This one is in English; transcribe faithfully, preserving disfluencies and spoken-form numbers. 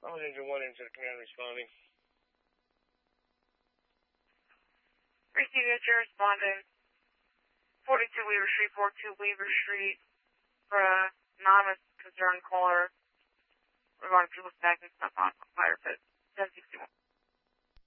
I was engine one into the command responding. Receiving your responding. forty-two Weaver Street, forty-two Weaver Street. For a anonymous concerned caller regarding people stacking stuff on fire pit. ten sixty-one.